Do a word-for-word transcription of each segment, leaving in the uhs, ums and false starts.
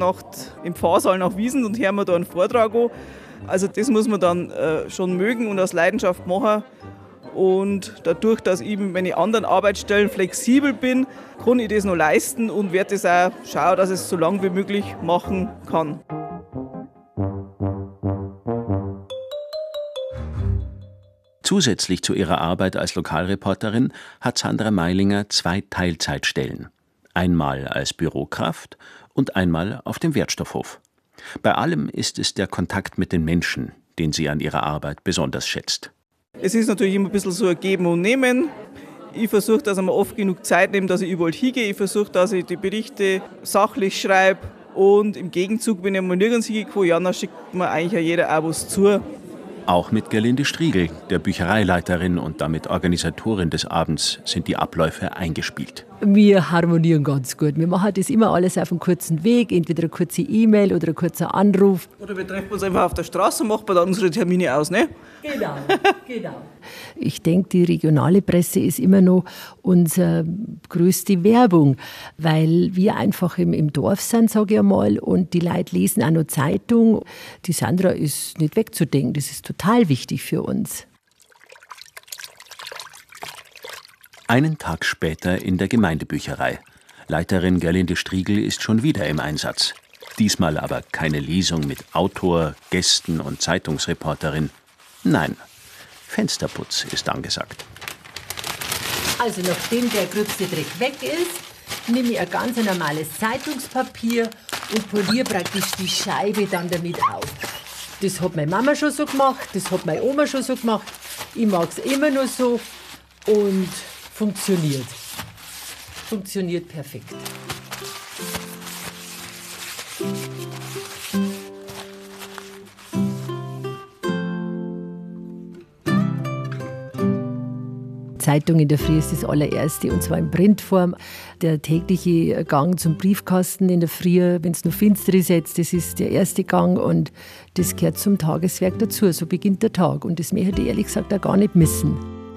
Nacht im Pfarrsaal nach Wiesn und hören wir da einen Vortrag an. Also das muss man dann äh, schon mögen und aus Leidenschaft machen. Und dadurch, dass ich mit meinen anderen Arbeitsstellen flexibel bin, kann ich das noch leisten und werde das auch schauen, dass ich es so lange wie möglich machen kann. Zusätzlich zu ihrer Arbeit als Lokalreporterin hat Sandra Meilinger zwei Teilzeitstellen. Einmal als Bürokraft und einmal auf dem Wertstoffhof. Bei allem ist es der Kontakt mit den Menschen, den sie an ihrer Arbeit besonders schätzt. Es ist natürlich immer ein bisschen so ein Geben und Nehmen. Ich versuche, dass ich mir oft genug Zeit nehme, dass ich überall hingehe. Ich versuche, dass ich die Berichte sachlich schreibe. Und im Gegenzug, wenn ich mal nirgends hingekommen, ja, dann schickt mir eigentlich auch jeder auch was zu. Auch mit Gerlinde Striegel, der Büchereileiterin und damit Organisatorin des Abends, sind die Abläufe eingespielt. Wir harmonieren ganz gut. Wir machen das immer alles auf einem kurzen Weg, entweder eine kurze E-Mail oder ein kurzer Anruf. Oder wir treffen uns einfach auf der Straße und machen dann unsere Termine aus, ne? Genau, genau. Ich denke, die regionale Presse ist immer noch unsere größte Werbung, weil wir einfach im, im Dorf sind, sage ich einmal, und die Leute lesen auch noch Zeitung. Die Sandra ist nicht wegzudenken, das ist total wichtig für uns. Einen Tag später in der Gemeindebücherei. Leiterin Gerlinde Striegel ist schon wieder im Einsatz. Diesmal aber keine Lesung mit Autor, Gästen und Zeitungsreporterin. Nein, Fensterputz ist angesagt. Also nachdem der gröbste Dreck weg ist, nehme ich ein ganz normales Zeitungspapier und poliere praktisch die Scheibe dann damit auf. Das hat meine Mama schon so gemacht, das hat meine Oma schon so gemacht. Ich mag es immer nur so und funktioniert. Funktioniert perfekt. Zeitung in der Früh ist das allererste, und zwar in Printform. Der tägliche Gang zum Briefkasten in der Früh, wenn es noch finster ist jetzt, das ist der erste Gang und das gehört zum Tageswerk dazu. So beginnt der Tag und das möchte ich ehrlich gesagt auch gar nicht missen.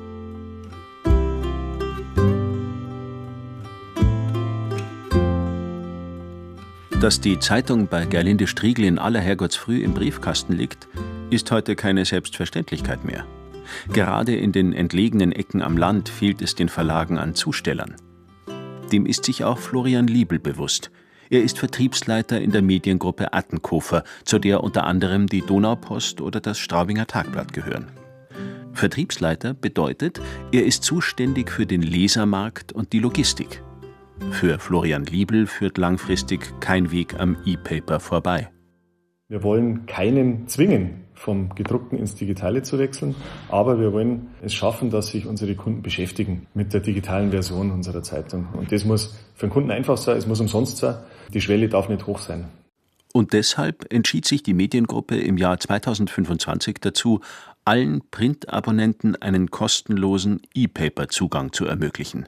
Dass die Zeitung bei Gerlinde Striegel in aller Herrgottsfrüh im Briefkasten liegt, ist heute keine Selbstverständlichkeit mehr. Gerade in den entlegenen Ecken am Land fehlt es den Verlagen an Zustellern. Dem ist sich auch Florian Liebl bewusst. Er ist Vertriebsleiter in der Mediengruppe Attenkofer, zu der unter anderem die Donaupost oder das Straubinger Tagblatt gehören. Vertriebsleiter bedeutet, er ist zuständig für den Lesermarkt und die Logistik. Für Florian Liebl führt langfristig kein Weg am E-Paper vorbei. Wir wollen keinen zwingen, vom Gedruckten ins Digitale zu wechseln, aber wir wollen es schaffen, dass sich unsere Kunden beschäftigen mit der digitalen Version unserer Zeitung. Und das muss für den Kunden einfach sein, es muss umsonst sein, die Schwelle darf nicht hoch sein. Und deshalb entschied sich die Mediengruppe im Jahr zweitausendfünfundzwanzig dazu, allen Printabonnenten einen kostenlosen E-Paper-Zugang zu ermöglichen.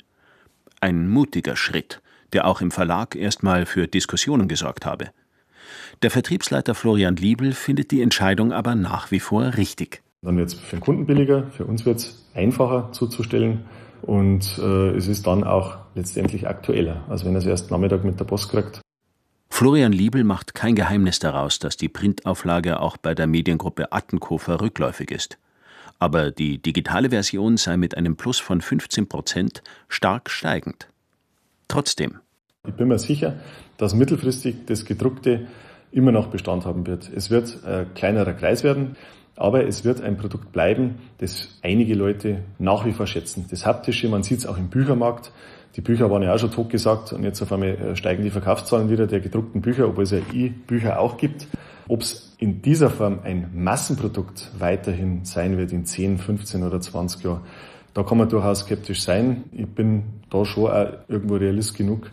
Ein mutiger Schritt, der auch im Verlag erstmal für Diskussionen gesorgt habe. Der Vertriebsleiter Florian Liebl findet die Entscheidung aber nach wie vor richtig. Dann wird es für den Kunden billiger, für uns wird es einfacher zuzustellen und äh, es ist dann auch letztendlich aktueller, als wenn er es erst Nachmittag mit der Post kriegt. Florian Liebl macht kein Geheimnis daraus, dass die Printauflage auch bei der Mediengruppe Attenkofer rückläufig ist. Aber die digitale Version sei mit einem Plus von fünfzehn Prozent stark steigend. Trotzdem. Ich bin mir sicher, dass mittelfristig das Gedruckte immer noch Bestand haben wird. Es wird ein kleinerer Kreis werden, aber es wird ein Produkt bleiben, das einige Leute nach wie vor schätzen. Das Haptische, man sieht es auch im Büchermarkt. Die Bücher waren ja auch schon totgesagt und jetzt auf einmal steigen die Verkaufszahlen wieder der gedruckten Bücher, obwohl es ja E-Bücher auch gibt. Ob es in dieser Form ein Massenprodukt weiterhin sein wird in zehn, fünfzehn oder zwanzig Jahren, da kann man durchaus skeptisch sein. Ich bin da schon auch irgendwo Realist genug.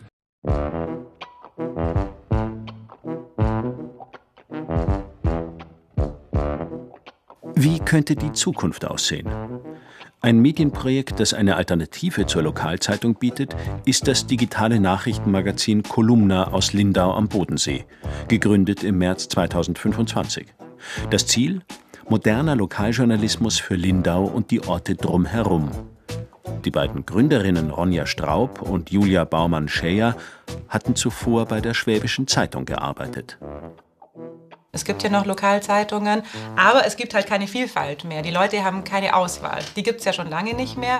Wie könnte die Zukunft aussehen? Ein Medienprojekt, das eine Alternative zur Lokalzeitung bietet, ist das digitale Nachrichtenmagazin Kolumna aus Lindau am Bodensee, gegründet im März zweitausendfünfundzwanzig. Das Ziel? Moderner Lokaljournalismus für Lindau und die Orte drumherum. Die beiden Gründerinnen Ronja Straub und Julia Baumann-Scheyer hatten zuvor bei der Schwäbischen Zeitung gearbeitet. Es gibt ja noch Lokalzeitungen, aber es gibt halt keine Vielfalt mehr. Die Leute haben keine Auswahl. Die gibt es ja schon lange nicht mehr.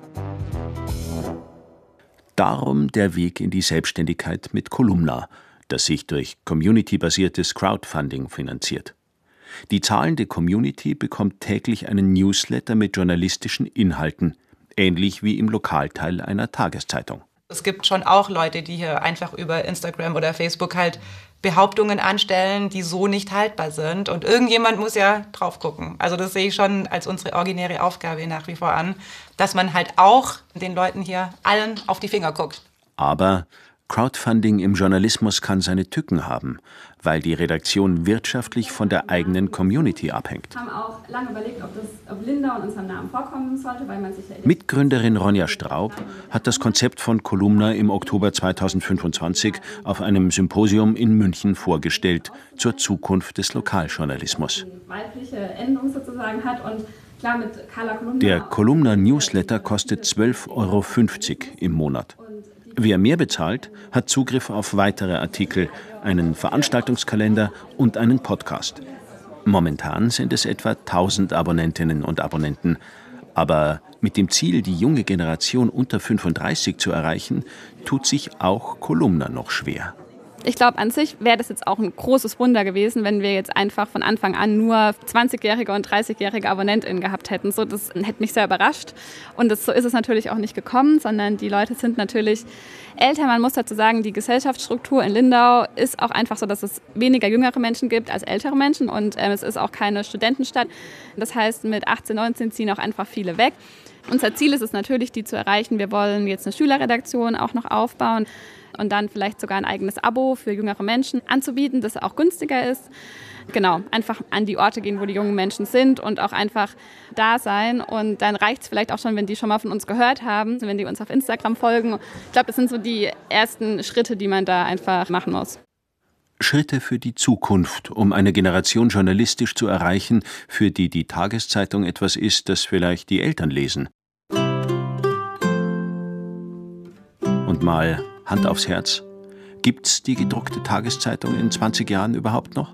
Darum der Weg in die Selbstständigkeit mit Kolumna, das sich durch community-basiertes Crowdfunding finanziert. Die zahlende Community bekommt täglich einen Newsletter mit journalistischen Inhalten, ähnlich wie im Lokalteil einer Tageszeitung. Es gibt schon auch Leute, die hier einfach über Instagram oder Facebook halt Behauptungen anstellen, die so nicht haltbar sind. Und irgendjemand muss ja drauf gucken. Also das sehe ich schon als unsere originäre Aufgabe nach wie vor an, dass man halt auch den Leuten hier allen auf die Finger guckt. Aber Crowdfunding im Journalismus kann seine Tücken haben, weil die Redaktion wirtschaftlich von der eigenen Community abhängt. Wir haben auch lange überlegt, ob, das, ob Linda in unserem Namen vorkommen sollte, weil man sich... Mitgründerin Ronja Straub hat das Konzept von Kolumna im Oktober zweitausendfünfundzwanzig auf einem Symposium in München vorgestellt zur Zukunft des Lokaljournalismus. Weibliche Endung sozusagen hat und klar mit Carla Kolumna... Der Kolumna-Newsletter kostet zwölf Euro fünfzig im Monat. Wer mehr bezahlt, hat Zugriff auf weitere Artikel, einen Veranstaltungskalender und einen Podcast. Momentan sind es etwa tausend Abonnentinnen und Abonnenten. Aber mit dem Ziel, die junge Generation unter fünfunddreißig zu erreichen, tut sich auch Kolumna noch schwer. Ich glaube, an sich wäre das jetzt auch ein großes Wunder gewesen, wenn wir jetzt einfach von Anfang an nur zwanzigjährige und dreißigjährige AbonnentInnen gehabt hätten. So, das hätte mich sehr überrascht. Und das, so ist es natürlich auch nicht gekommen, sondern die Leute sind natürlich älter. Man muss dazu sagen, die Gesellschaftsstruktur in Lindau ist auch einfach so, dass es weniger jüngere Menschen gibt als ältere Menschen. Und ähm, es ist auch keine Studentenstadt. Das heißt, mit achtzehn, neunzehn ziehen auch einfach viele weg. Unser Ziel ist es natürlich, die zu erreichen. Wir wollen jetzt eine Schülerredaktion auch noch aufbauen und dann vielleicht sogar ein eigenes Abo für jüngere Menschen anzubieten, das auch günstiger ist. Genau, einfach an die Orte gehen, wo die jungen Menschen sind und auch einfach da sein. Und dann reicht es vielleicht auch schon, wenn die schon mal von uns gehört haben, wenn die uns auf Instagram folgen. Ich glaube, das sind so die ersten Schritte, die man da einfach machen muss. Schritte für die Zukunft, um eine Generation journalistisch zu erreichen, für die die Tageszeitung etwas ist, das vielleicht die Eltern lesen. Und mal Hand aufs Herz, gibt's die gedruckte Tageszeitung in zwanzig Jahren überhaupt noch?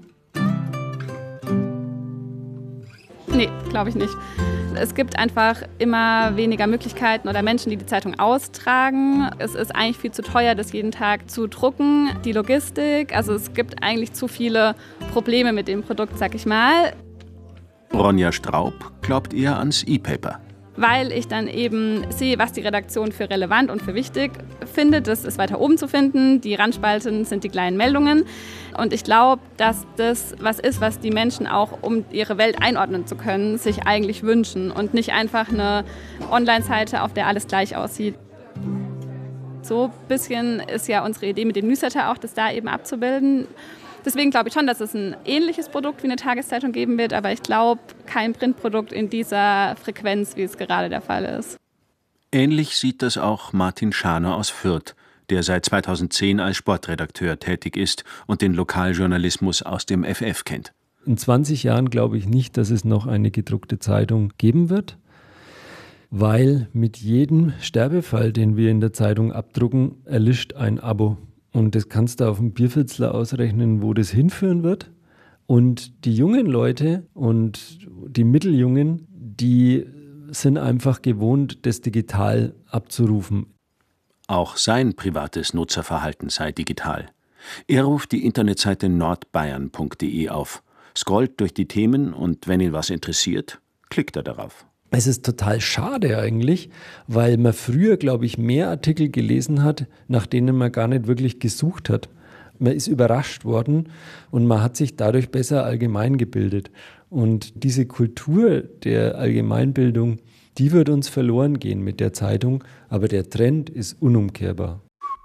Nee, glaube ich nicht. Es gibt einfach immer weniger Möglichkeiten oder Menschen, die die Zeitung austragen. Es ist eigentlich viel zu teuer, das jeden Tag zu drucken. Die Logistik, also es gibt eigentlich zu viele Probleme mit dem Produkt, sag ich mal. Ronja Straub glaubt eher ans E-Paper. Weil ich dann eben sehe, was die Redaktion für relevant und für wichtig findet. Das ist weiter oben zu finden. Die Randspalten sind die kleinen Meldungen. Und ich glaube, dass das was ist, was die Menschen auch, um ihre Welt einordnen zu können, sich eigentlich wünschen. Und nicht einfach eine Online-Seite, auf der alles gleich aussieht. So ein bisschen ist ja unsere Idee mit dem Newsletter auch, das da eben abzubilden. Deswegen glaube ich schon, dass es ein ähnliches Produkt wie eine Tageszeitung geben wird, aber ich glaube, kein Printprodukt in dieser Frequenz, wie es gerade der Fall ist. Ähnlich sieht das auch Martin Schaner aus Fürth, der seit zweitausendzehn als Sportredakteur tätig ist und den Lokaljournalismus aus dem F F kennt. In zwanzig Jahren glaube ich nicht, dass es noch eine gedruckte Zeitung geben wird, weil mit jedem Sterbefall, den wir in der Zeitung abdrucken, erlischt ein Abo. Und das kannst du auf dem Bierfitzler ausrechnen, wo das hinführen wird. Und die jungen Leute und die Mitteljungen, die sind einfach gewohnt, das digital abzurufen. Auch sein privates Nutzerverhalten sei digital. Er ruft die Internetseite nordbayern punkt de auf, scrollt durch die Themen und wenn ihn was interessiert, klickt er darauf. Es ist total schade eigentlich, weil man früher, glaube ich, mehr Artikel gelesen hat, nach denen man gar nicht wirklich gesucht hat. Man ist überrascht worden und man hat sich dadurch besser allgemein gebildet. Und diese Kultur der Allgemeinbildung, die wird uns verloren gehen mit der Zeitung, aber der Trend ist unumkehrbar.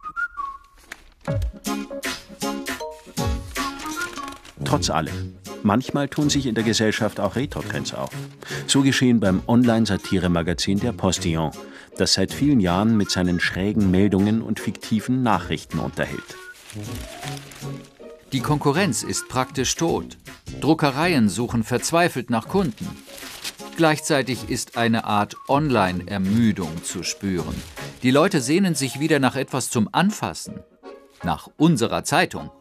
Trotz allem. Manchmal tun sich in der Gesellschaft auch Retro-Trends auf. So geschehen beim Online-Satire-Magazin Der Postillon, das seit vielen Jahren mit seinen schrägen Meldungen und fiktiven Nachrichten unterhält. Die Konkurrenz ist praktisch tot. Druckereien suchen verzweifelt nach Kunden. Gleichzeitig ist eine Art Online-Ermüdung zu spüren. Die Leute sehnen sich wieder nach etwas zum Anfassen. Nach unserer Zeitung.